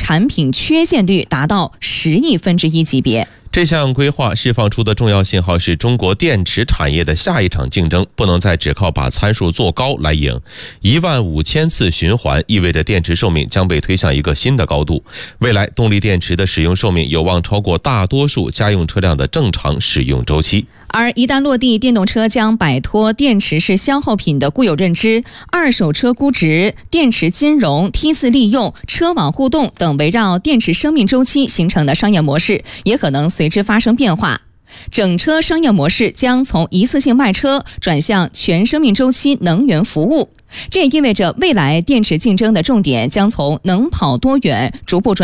产品缺陷率达到10亿分之一级别。 这项规划释放出的重要信号是中国电池产业的下一场竞争不能再只靠把参数做高来赢。15000次循环意味着电池寿命将被推向一个新的高度。未来动力电池的使用寿命有望超过大多数家用车辆的正常使用周期。 而一旦落地，电动车将摆脱电池是消耗品的固有认知，二手车估值、电池金融、梯次利用、车网互动等围绕电池生命周期形成的商业模式也可能随之发生变化。整车商业模式将从一次性卖车转向全生命周期能源服务，这也意味着未来电池竞争的重点将从能跑多远逐步转